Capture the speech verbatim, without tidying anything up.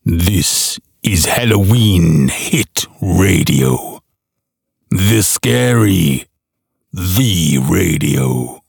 This is Halloween Hit Radio. The Scary, the Radio.